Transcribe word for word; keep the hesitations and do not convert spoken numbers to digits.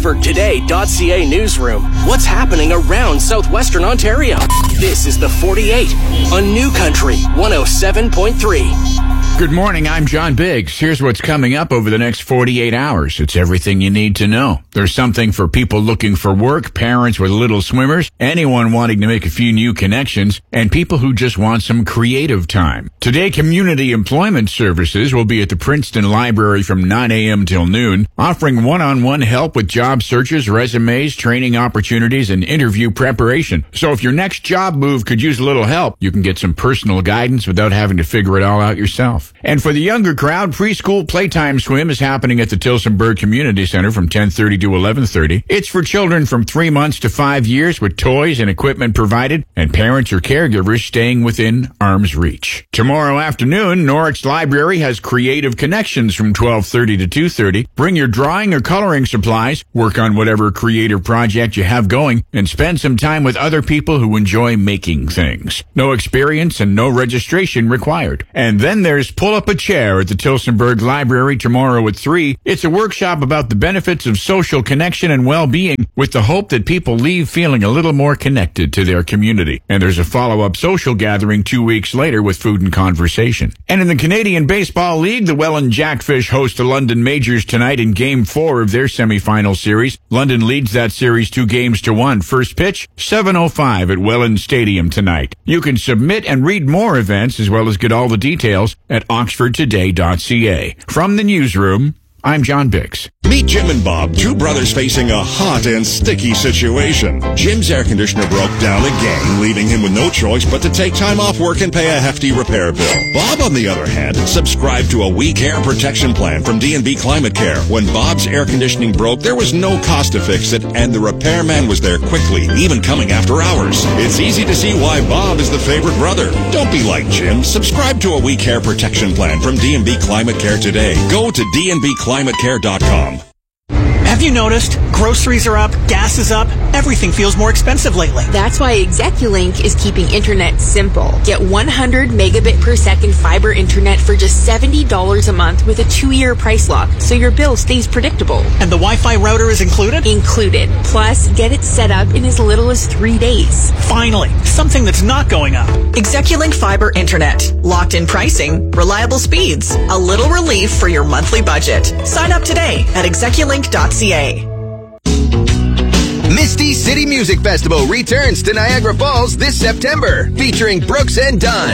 Oxford Today dot C A newsroom. What's happening around southwestern Ontario? This is the forty-eight on New Country one oh seven point three. Good morning, I'm John Biggs. Here's what's coming up over the next forty-eight hours. It's everything you need to know. There's something for people looking for work, parents with little swimmers, anyone wanting to make a few new connections, and people who just want some creative time. Today, Community Employment Services will be at the Princeton Library from nine a.m. till noon, offering one-on-one help with job searches, resumes, training opportunities, and interview preparation. So if your next job move could use a little help, you can get some personal guidance without having to figure it all out yourself. And for the younger crowd, preschool playtime swim is happening at the Tillsonburg Community Center from ten thirty to eleven thirty. It's for children from three months to five years with toys and equipment provided, and parents or caregivers staying within arm's reach. Tomorrow afternoon, Norwich Library has Creative Connections from twelve thirty to two thirty. Bring your drawing or coloring supplies, work on whatever creative project you have going, and spend some time with other people who enjoy making things. No experience and no registration required. And then there's Pull Up a Chair at the Tillsonburg Library tomorrow at three. It's a workshop about the benefits of social connection and well-being with the hope that people leave feeling a little more connected to their community. And there's a follow-up social gathering two weeks later with food and conversation. And in the Canadian Baseball League, the Welland Jackfish host the London Majors tonight in Game four of their semifinal series. London leads that series two games to one. First pitch, seven oh five at Welland Stadium tonight. You can submit and read more events as well as get all the details at Oxford Today dot C A. From the newsroom, I'm John Biggs. Meet Jim and Bob, two brothers facing a hot and sticky situation. Jim's air conditioner broke down again, leaving him with no choice but to take time off work and pay a hefty repair bill. Bob, on the other hand, subscribed to a week air protection plan from D and B Climate Care. When Bob's air conditioning broke, there was no cost to fix it, and the repairman was there quickly, even coming after hours. It's easy to see why Bob is the favorite brother. Don't be like Jim. Subscribe to a week air protection plan from D and B Climate Care today. Go to D and B climate care dot com. Have you noticed? Groceries are up, gas is up, everything feels more expensive lately. That's why Execulink is keeping internet simple. Get one hundred megabit per second fiber internet for just seventy dollars a month with a two-year price lock, so your bill stays predictable. And the Wi-Fi router is included? Included. Plus, get it set up in as little as three days. Finally, something that's not going up. Execulink Fiber Internet. Locked-in pricing, reliable speeds, a little relief for your monthly budget. Sign up today at execulink dot c a. Misty City Music Festival returns to Niagara Falls this September, featuring Brooks and Dunn.